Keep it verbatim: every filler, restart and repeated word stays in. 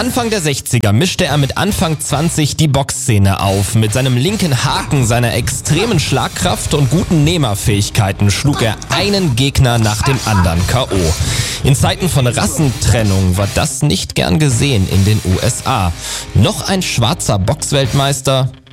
Anfang der sechziger mischte er mit Anfang zwanzig die Boxszene auf. Mit seinem linken Haken, seiner extremen Schlagkraft und guten Nehmerfähigkeiten schlug er einen Gegner nach dem anderen K O. In Zeiten von Rassentrennung war das nicht gern gesehen in den U S A. Noch ein schwarzer Boxweltmeister?